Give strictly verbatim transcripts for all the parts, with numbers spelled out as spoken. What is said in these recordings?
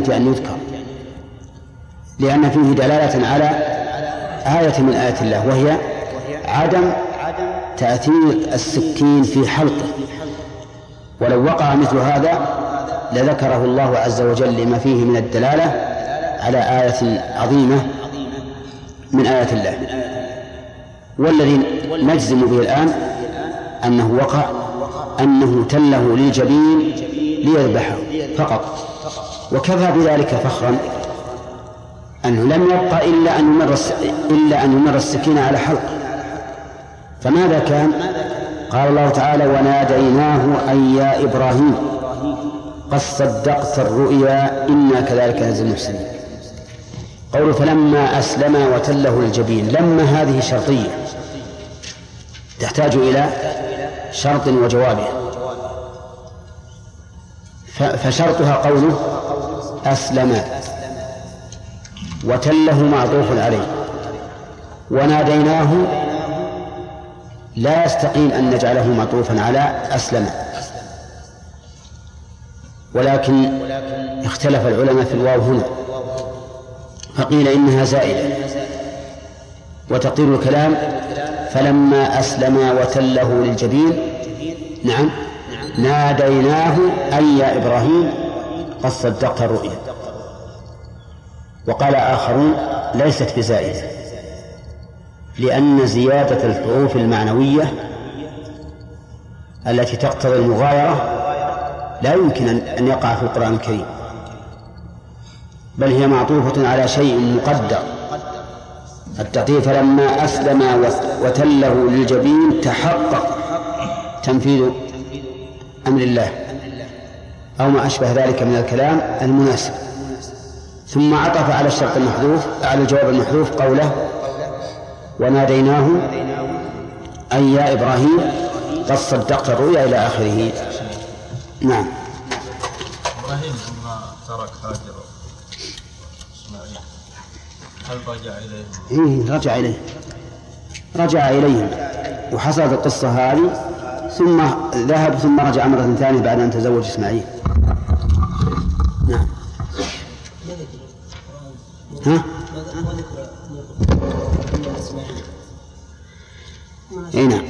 الأهمية أن يذكر، لأن فيه دلالة على آية من آيات الله، وهي عدم تأثير السكين في حلقه. ولو وقع مثل هذا لذكره الله عز وجل لما فيه من الدلالة على آية عظيمة من آيات الله. والذي نجزم به الآن أنه وقع أنه تله للجبين ليذبحه فقط، وكفى بذلك فخرا أنه لم يبقى إلا أن يمر إلا أن يمر السكين على حلق. فماذا كان؟ قال الله تعالى: وناديناه أن يا إبراهيم قد صدقت الرؤيا إنا كذلك نجزي المحسنين. قوله فلما أسلم وتله للجبين، لما هذه شرطية تحتاج إلى شرط وجوابه، فشرطها قوله أسلم، وتله معطوف عليه، وناديناه لا يستقيم أن نجعله معطوفا على أسلم، ولكن اختلف العلماء في الواو هنا، فقيل إنها زائدة، وتقدير الكلام فلما أسلم وتله للجبين نعم ناديناه أي يا إبراهيم قد صدقت الرؤيا. وقال آخرون ليست بزائدة، لأن زيادة الحروف المعنوية التي تقتضي المغايرة لا يمكن أن يقع في القرآن الكريم، بل هي معطوفة على شيء مقدر. التقدير فلما أسلم وتله للجبين تحقق تنفيذ أمر الله أو ما أشبه ذلك من الكلام المناسب. ثم عطف على الشرط المحذوف على الجواب المحذوف قوله وناديناه أي يا إبراهيم قد صدقت الرؤيا إلى آخره. نعم. إبراهيم لما ترك هاجر إسماعيل هل رجع إليه؟ إيه رجع إليه رجع إليهم وحصلت القصة هذه، ثم ذهب ثم رجع مرة ثانية بعد أن تزوج إسماعيل. نعم. ها؟ اي نعم.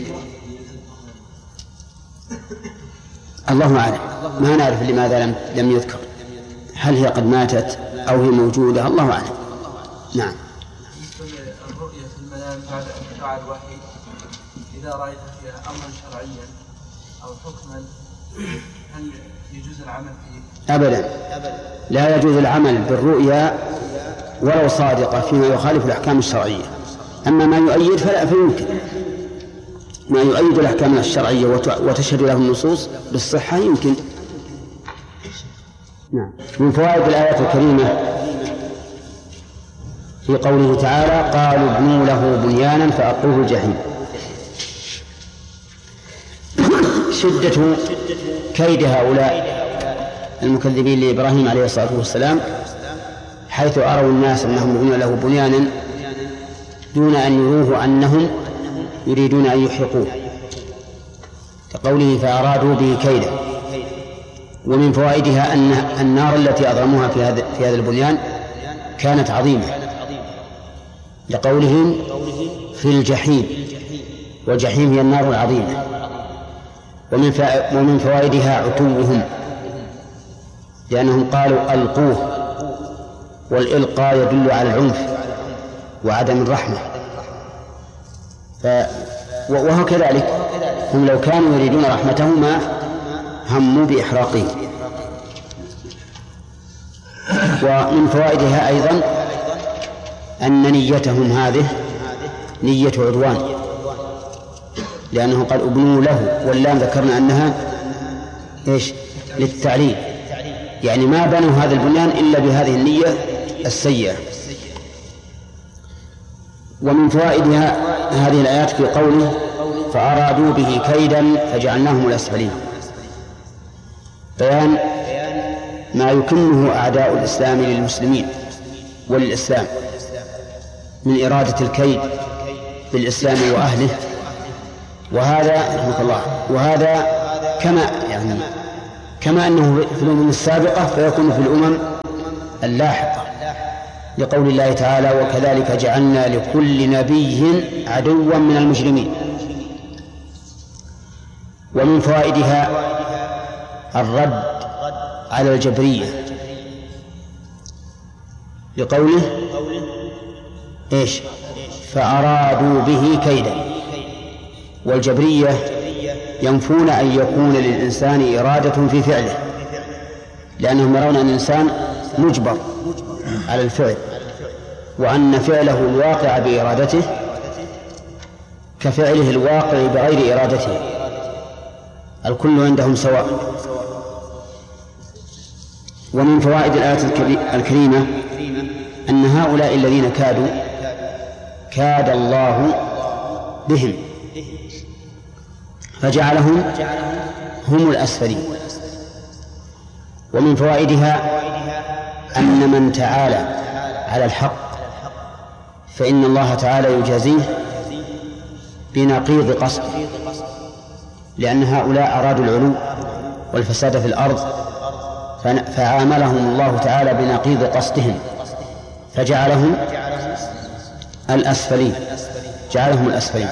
الله أعلم، ما نعرف لماذا لم لم يذكر، هل هي قد ماتت أو هي موجودة، الله أعلم. نعم. الرؤية في المنام بعد انقطاع الوحي إذا رأيت فيها أمرا شرعيا أو حكما هل يجوز العمل فيه؟ أبدا، لا يجوز العمل بالرؤيا ولو صادقة فيما يخالف الأحكام الشرعية. أما ما يؤيد فلا، فيمكن ما يؤيد الأحكام الشرعية وتشهد له النصوص بالصحة يمكن. نعم. من فوائد الآيات الكريمة في قوله تعالى قالوا ابنوا له بنيانا فألقوه الجحيم، شدة كيد هؤلاء المكذبين لإبراهيم عليه الصلاة والسلام، حيث أروا الناس أنهم يبنون له بنيانا دون أن يروه أنهم يريدون أن يحرقوه، كقوله فأرادوا به كيدا. ومن فوائدها أن النار التي أضرموها في هذا في هذا البنيان كانت عظيمة، لقولهم في الجحيم، والجحيم هي النار العظيمة. ومن فوائدها عتوهم، لأنهم قالوا ألقوه، والإلقاء يدل على العنف وعدم الرحمة. ف... وهو كذلك، هم لو كانوا يريدون رحمته ما هموا بإحراقه. ومن فوائدها أيضا أن نيتهم هذه نية عدوان، لأنه قال ابنوا له، واللام ذكرنا أنها إيش؟ للتعليل، يعني ما بنوا هذا البنيان إلا بهذه النية السيئة. ومن فوائدها هذه الآيات في قوله فأرادوا به كيدا فجعلناهم الأسفلين، بيان ما يكنه أعداء الإسلام للمسلمين وللإسلام من إرادة الكيد بالإسلام وأهله. وهذا رحمه الله، وهذا كما يعني كما أنه في الأمم السابقة فيكون في الأمم اللاحقة، لقول الله تعالى: وكذلك جعلنا لكل نبي عدوا من المجرمين. ومن فوائدها الرد على الجبرية، لقوله إيش؟ فأرادوا به كيدا. والجبرية ينفون أن يكون للإنسان إرادة في فعله، لأنهم يرون أن الإنسان مجبر على الفعل، وأن فعله الواقع بإرادته كفعله الواقع بغير إرادته، الكل عندهم سواء. ومن فوائد الآية الكريمة أن هؤلاء الذين كادوا كاد الله بهم فجعلهم هم الأسفلين. ومن فوائدها أن من تعالى على الحق فإن الله تعالى يجازيه بنقيض قصده، لأن هؤلاء أرادوا العلو والفساد في الأرض فعاملهم الله تعالى بنقيض قصدهم فجعلهم الأسفلين جعلهم الأسفلين.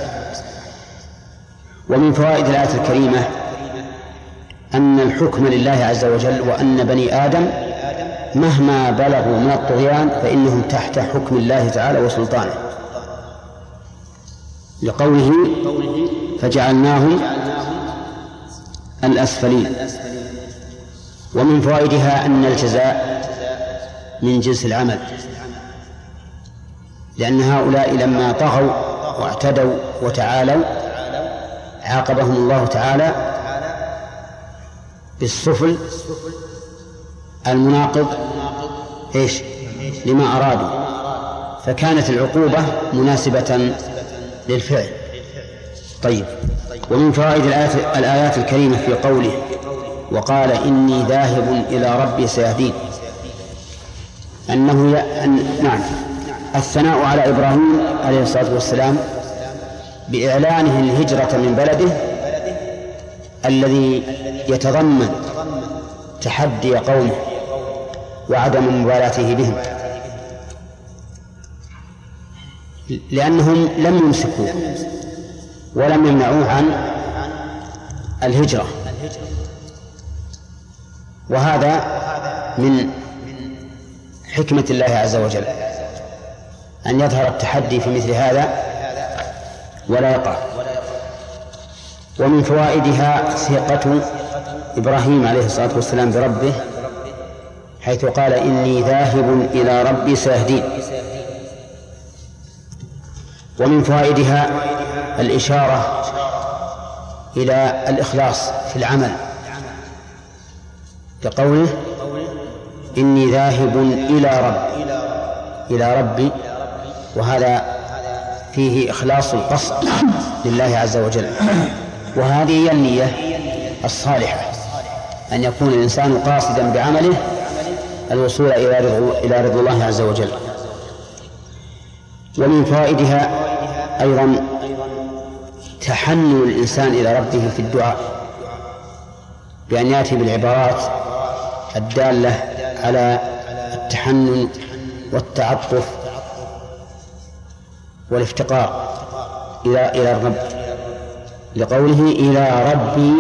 ومن فوائد الآية الكريمة أن الحكم لله عز وجل، وأن بني آدم مهما بلغوا من الطغيان فإنهم تحت حكم الله تعالى وسلطانه، لقوله فجعلناهم الأسفلين. ومن فوائدها أن الجزاء من جنس العمل، لأن هؤلاء لما طغوا واعتدوا وتعالوا عاقبهم الله تعالى بالسفل المناقض إيش لما أرادوا، فكانت العقوبة مناسبة للفعل. طيب. ومن فوائد الآيات, الآيات الكريمة في قوله وقال إني ذاهب إلى ربي سيهدين، أنه ي... أن... نعم الثناء على إبراهيم عليه الصلاة والسلام بإعلانه الهجرة من بلده الذي يتضمن تحدي قومه وعدم مبالاته بهم، لأنهم لم يمسكوه ولم يمنعوه عن الهجرة، وهذا من حكمة الله عز وجل أن يظهر التحدي في مثل هذا ولا يقع. ومن فوائدها ثقة إبراهيم عليه الصلاة والسلام بربه، حيث قال إني ذاهب إلى ربي سيهدين. ومن فوائدها الإشارة إلى الإخلاص في العمل، كقوله إني ذاهب إلى ربي إلى ربي وهذا فيه إخلاص القصد لله عز وجل، وهذه هي النية الصالحة، أن يكون الإنسان قاصدا بعمله الوصول إلى رضا الله عز وجل. ومن فوائدها أيضا تحنن الإنسان إلى ربه في الدعاء، بأن يأتي بالعبارات الدالة على التحنن والتعطف والافتقار إلى إلى الرب، لقوله إلى ربي،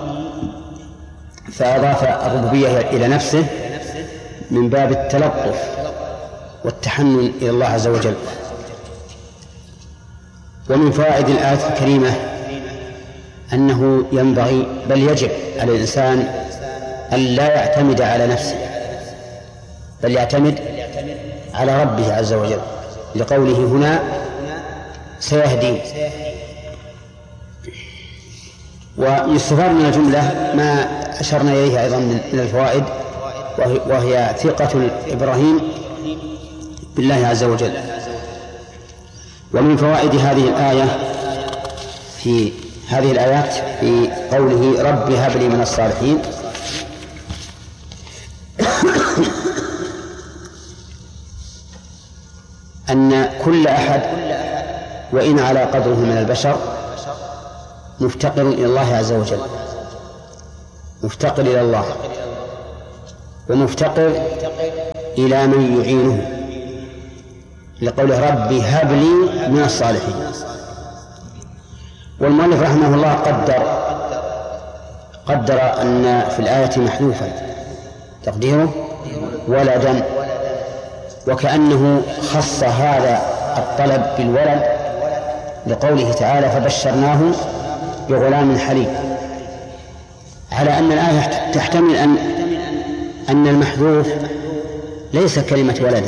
فأضاف الربوبية إلى نفسه من باب التلطف والتحنن إلى الله عز وجل. ومن فوائد الآية الكريمة أنه ينبغي بل يجب على الإنسان أن لا يعتمد على نفسه، بل يعتمد على ربه عز وجل، لقوله هنا سيهدي. ويستفاد من الجملة ما أشرنا إليه أيضا من الفوائد، وهي ثقة إبراهيم بالله عز وجل. ومن فوائد هذه الآية في هذه الآيات في قوله رب هب لي من الصالحين أن كل أحد وإن على قدره من البشر مفتقر إلى الله عز وجل، مفتقر إلى الله ومفتقر إلى من يعينه، لقوله ربي هب لي من الصالحين. والمؤلف رحمه الله قدر قدر أن في الآية محذوفا تقديره ولدا، وكأنه خص هذا الطلب بالولد لقوله تعالى فبشرناه بغلام حليم، على أن الآية تحتمل أن أن المحذوف ليس كلمة ولد،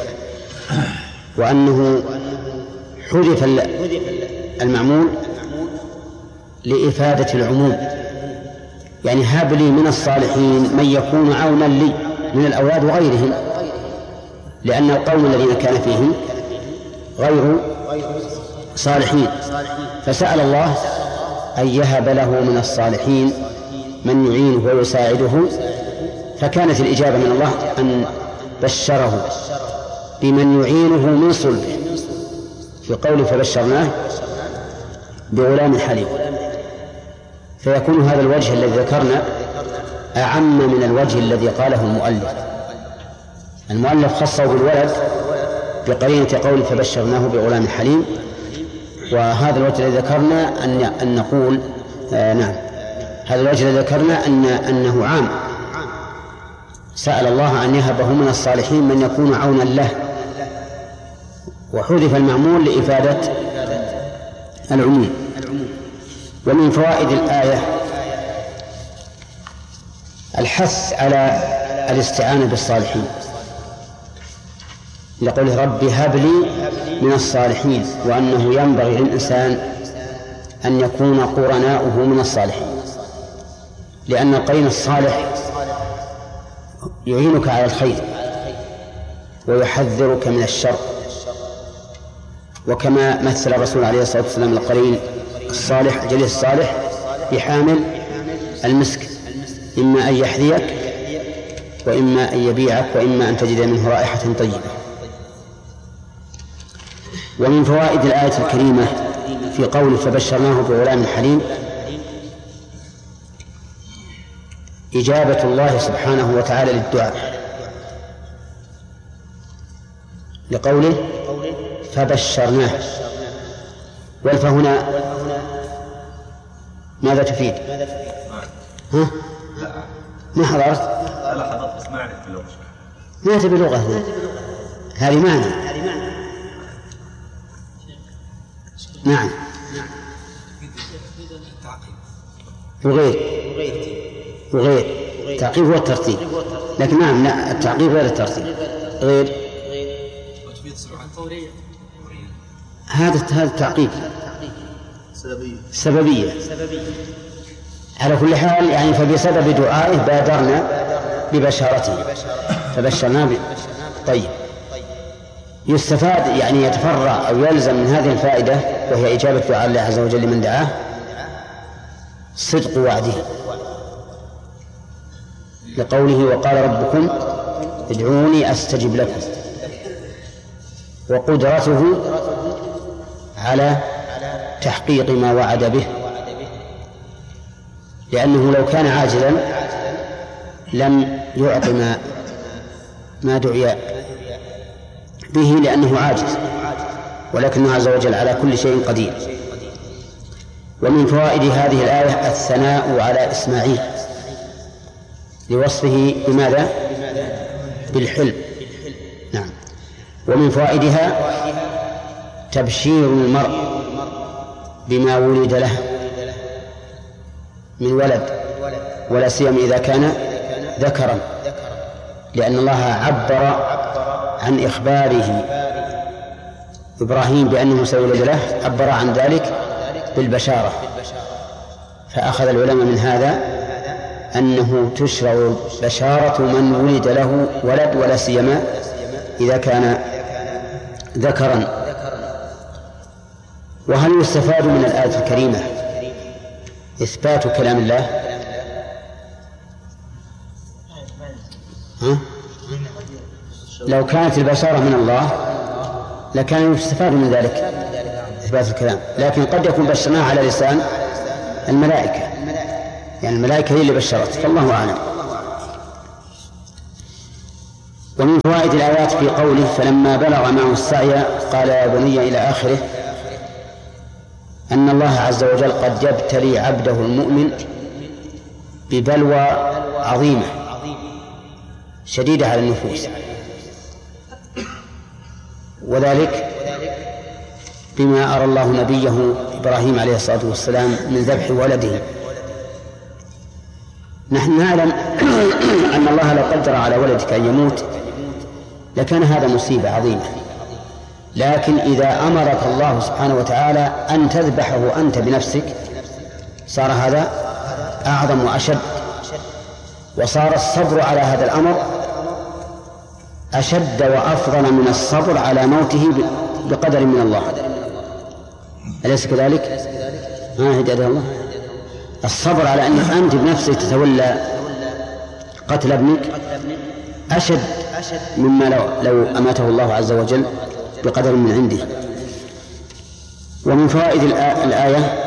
وأنه حذف المعمول لإفادة العموم، يعني هب لي من الصالحين من يكون عونا لي من الأولاد وغيرهم، لأن القوم الذين كان فيهم غير صالحين، فسأل الله أن يهب له من الصالحين من يعينه ويساعده، فكانت الإجابة من الله أن بشره بمن يعينه من صلبه في قوله فبشرناه بغلام حليم. فيكون هذا الوجه الذي ذكرنا أعم من الوجه الذي قاله المؤلف. المؤلف خصه بالولد بقرينة قوله فبشرناه بغلام حليم، وهذا الوجه الذي ذكرنا أن أن نقول آه نعم هذا الوجه الذي ذكرنا أن أنه عام، سأل الله أن يهبه من الصالحين من يكون عونا له، وحذف المعمول لإفادة العموم. ومن فوائد الآية الحث على الاستعانة بالصالحين، لقوله رب هب لي من الصالحين، وأنه ينبغي للإنسان أن يكون قرناؤه من الصالحين، لأن القرين الصالح يعينك على الخير ويحذرك من الشر، وكما مثل الرسول عليه الصلاة والسلام القرين الصالح الجليس الصالح بحامل المسك، إما أن يحذيك وإما أن يبيعك وإما أن تجد منه رائحة طيبة. ومن فوائد الآية الكريمة في قول فبشرناه بغلام حليم إجابة الله سبحانه وتعالى للدعاء، لقوله فبشرناه، والفاء هنا ماذا تفيد؟ ها؟ ما حضرت؟ لا حضرت بس ما أعرف باللغة. ما تبي لغة هذه معنى. نعم وغير وغير التعقيب هو الترتيب، لكن نعم لا التعقيب غير الترتيب غير هذا هذا التعقيب سببية. على كل حال يعني فبسبب دعائه بادرنا ببشارته فبشرنا به. طيب يستفاد يعني يتفرع أو يلزم من هذه الفائدة وهي إجابة دعاء الله عز وجل لمن دعاه صدق وعده، لقوله وقال ربكم ادعوني أستجب لكم، وقدرته على تحقيق ما وعد به، لأنه لو كان عاجلا لم يعط ما ما دعي به لأنه عاجز، ولكنه عز وجل على كل شيء قدير. ومن فوائد هذه الآية الثناء على إسماعيل لوصفه بماذا؟ بالحلم. نعم. ومن فوائدها تبشير المرء بما ولد له من ولد، ولا سيما إذا كان ذكرا، لأن الله عبر عن إخباره إبراهيم بأنه سيولد له، عبر عن ذلك بالبشارة. فأخذ العلماء من هذا أنه تشرع بشارة من ولد له ولد، ولا سيما إذا كان ذكرا. وهل يستفاد من الآية الكريمة إثبات كلام الله؟ ها؟ لو كانت البشارة من الله لكان يستفاد من ذلك إثبات الكلام، لكن قد يكون بشرناه على لسان الملائكة، يعني الملائكة هي اللي بشرت، فالله أعلم. ومن فوائد الآيات في قوله فلما بلغ معه السعي قال يا بني إلى آخره أن الله عز وجل قد يبتلي عبده المؤمن ببلوى عظيمة شديدة على النفوس، وذلك بما أرى الله نبيه إبراهيم عليه الصلاة والسلام من ذبح ولده. نحن نعلم أن الله لو قدر على ولدك أن يموت لكان هذا مصيبة عظيمة، لكن إذا أمرك الله سبحانه وتعالى أن تذبحه أنت بنفسك صار هذا أعظم وأشد، وصار الصبر على هذا الأمر أشد وأفضل من الصبر على موته بقدر من الله. أليس كذلك؟ ما هدى الله. الصبر على أنك أنت بنفسك تتولى قتل ابنك أشد مما لو, لو أماته الله عز وجل بقدر من عنده. ومن فوائد الآية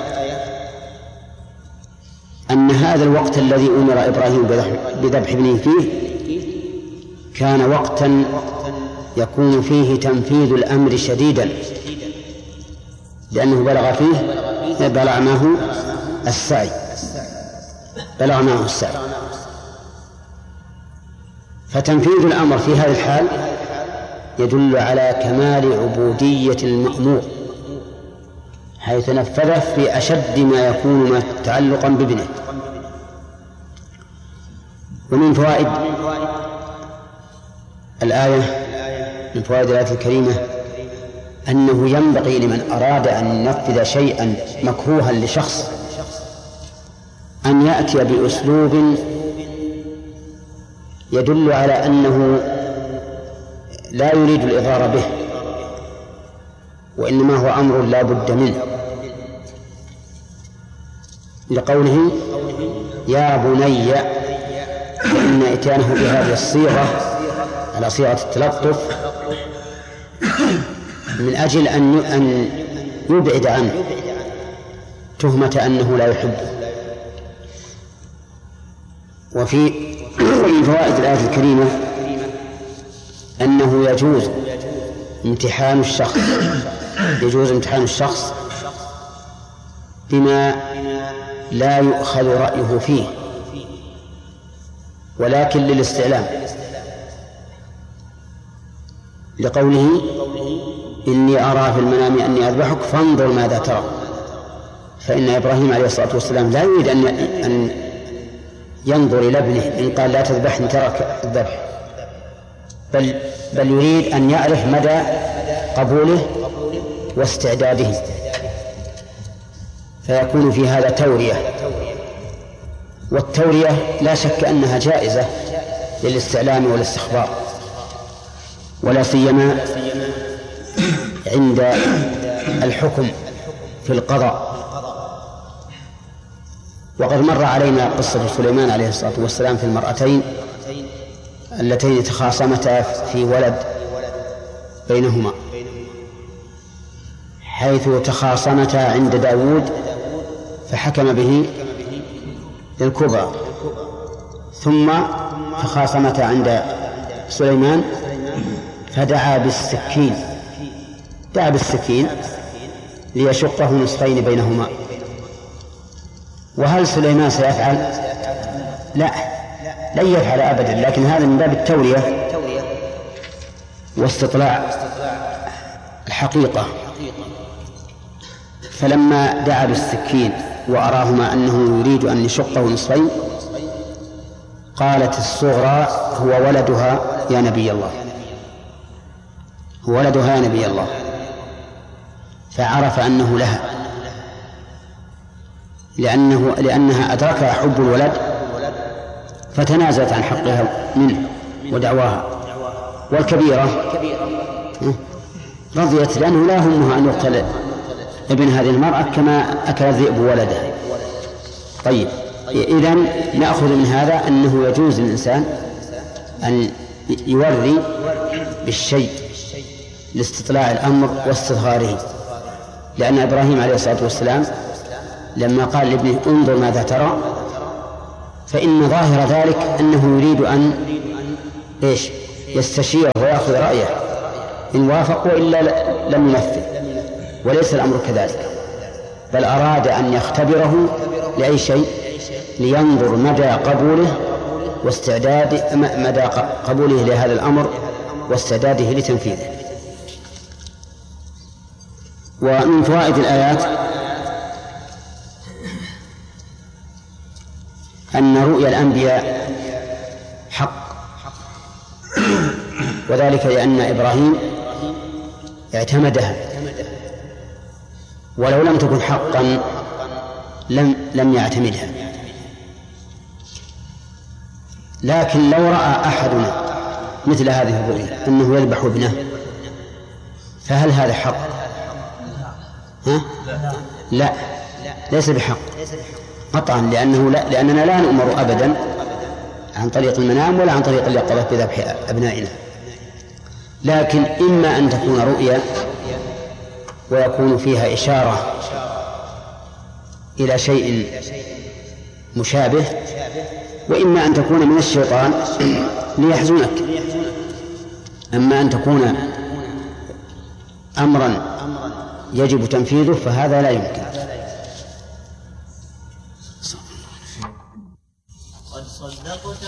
أن هذا الوقت الذي أمر إبراهيم بذبح ابنه فيه كان وقتا يكون فيه تنفيذ الأمر شديدا، لأنه بلغ فيه بلغ معه السعي بلغ معه السعي فتنفيذ الأمر في هذه الحال يدل على كمال عبودية المأمور، حيث نفذه في أشد ما يكون تعلقا بابنه. ومن فوائد الآية من فوائد الآية الكريمة أنه ينبغي لمن أراد أن ينفذ شيئا مكروها لشخص أن يأتي بأسلوب يدل على أنه لا يريد الإضرار به، وإنما هو أمر لا بد منه، لقوله يا بني، وإن إتيانه بهذه الصيغة على صيغة التلطف من أجل أن أن يبعد عنه تهمة أنه لا يحبه. وفي من فوائد الآية الكريمة أنه يجوز امتحان الشخص يجوز امتحان الشخص بما لا يؤخذ رأيه فيه ولكن للاستعلام، لقوله إني أرى في المنام أني أذبحك فانظر ماذا ترى. فإن إبراهيم عليه الصلاة والسلام لا يريد أن أن ينظر إلى ابنه إن قال لا تذبحني ترك الذبح، بل بل يريد أن يعرف مدى قبوله واستعداده، فيكون في هذا تورية، والتورية لا شك أنها جائزة للاستعلام والاستخبار، ولا سيما عند الحكم في القضاء. وقد مر علينا قصة سليمان عليه الصلاة والسلام في المرأتين اللتين تخاصمتا في ولد بينهما، حيث تخاصمتا عند داود فحكم به للكبرى، ثم تخاصمتا عند سليمان فدعا بالسكين دعا بالسكين ليشقه نصفين بينهما. وهل سليمان سيفعل؟ لا، لن يفعل أبدا، لكن هذا من باب التورية واستطلاع الحقيقة. فلما دعا بالسكين وأراهما أنه يريد أن يشقه نصفين قالت الصغرى هو ولدها يا نبي الله هو ولدها يا نبي الله فعرف أنه لها، لأنه لأنها أدركها حب الولد فتنازلت عن حقها منه ودعواها. والكبيرة رضيت لأنه لا همها أن يقتل ابن هذه المرأة كما أكل الذئب ولدها. طيب، إذن نأخذ من هذا أنه يجوز للإنسان أن يوري بالشيء لاستطلاع الأمر واستظهاره، لأن إبراهيم عليه الصلاة والسلام لما قال لابنه انظر ماذا ترى فإن ظاهر ذلك أنه يريد أن إيش يستشيره ويأخذ رأيه، إن وافق وإلا لم ينفذ، وليس الأمر كذلك، بل أراد أن يختبره لأي شيء؟ لينظر مدى قبوله واستعداد مدى قبوله لهذا الأمر واستعداده لتنفيذه. ومن فوائد الآيات أن رؤيا الأنبياء حق، وذلك لأن إبراهيم اعتمدها، ولو لم تكن حقا لم لم يعتمدها. لكن لو رأى أحدنا مثل هذه الرؤيا أنه يذبح ابنه، فهل هذا حق؟ ها؟ لا، ليس بحق قطعا، لأنه لا لأننا لا نؤمر أبدا عن طريق المنام ولا عن طريق اليقظة بذبح أبنائنا. لكن إما أن تكون رؤيا ويكون فيها إشارة إلى شيء مشابه، وإما أن تكون من الشيطان ليحزنك. أما أن تكون أمرا يجب تنفيذه فهذا لا يمكن.